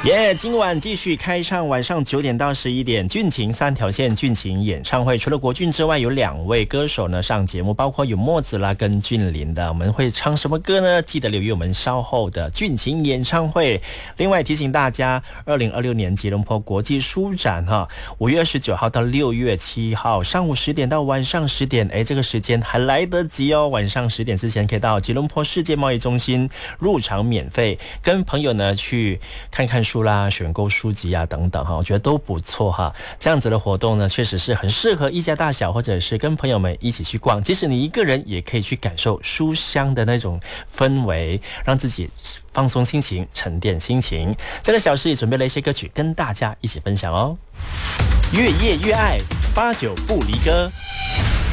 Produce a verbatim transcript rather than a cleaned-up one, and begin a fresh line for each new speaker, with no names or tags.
耶、yeah, 今晚继续开唱，晚上九点到十一点，俊情三条线俊情演唱会。除了国俊之外，有两位歌手呢上节目，包括有莫子啦跟俊霖的。我们会唱什么歌呢？记得留意我们稍后的俊情演唱会。另外提醒大家，二零二六年吉隆坡国际书展哈，五月二十九号到六月七号，上午十点到晚上十点，哎，这个时间还来得及哦。晚上十点之前可以到吉隆坡世界贸易中心入场免费，跟朋友呢去看看书啦，选购书籍啊等等哈，我觉得都不错哈。这样子的活动呢，确实是很适合一家大小，或者是跟朋友们一起去逛。即使你一个人，也可以去感受书香的那种氛围，让自己放松心情，沉淀心情。这个小时也准备了一些歌曲跟大家一起分享哦。越夜越爱，八九不离歌。